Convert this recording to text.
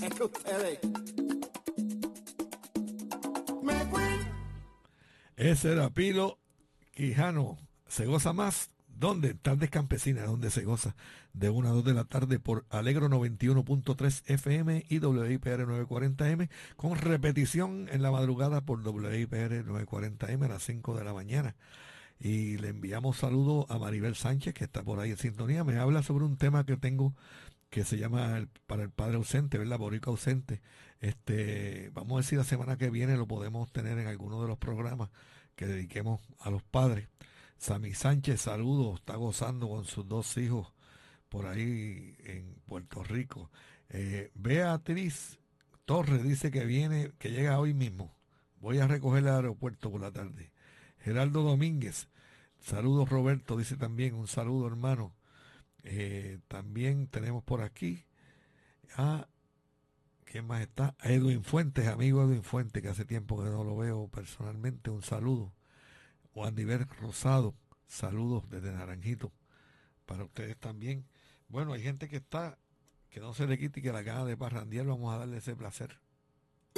Es que ustedes me fui. Ese era Pilo Quijano. ¿Se goza más? ¿Dónde? Tardes Campesinas, donde se goza de 1 a 2 de la tarde por Alegro 91.3 FM y WIPR 940M, con repetición en la madrugada por WIPR 940M a las 5 de la mañana. Y le enviamos saludos a Maribel Sánchez, que está por ahí en sintonía. Me habla sobre un tema que tengo que se llama para el padre ausente, ¿verdad? Boricua ausente. Vamos a ver si la semana que viene lo podemos tener en alguno de los programas que dediquemos a los padres. Sammy Sánchez, saludos, está gozando con sus 2 hijos por ahí en Puerto Rico. Beatriz Torres dice que viene, que llega hoy mismo. Voy a recoger el aeropuerto por la tarde. Gerardo Domínguez, saludos Roberto, dice también, un saludo hermano. También tenemos por aquí a, ¿quién más está? A Edwin Fuentes, amigo Edwin Fuentes, que hace tiempo que no lo veo personalmente, un saludo. Juan Diver Rosado, saludos desde Naranjito para ustedes también. Bueno, hay gente que está, que no se le quite y que la gana de parrandear, vamos a darle ese placer.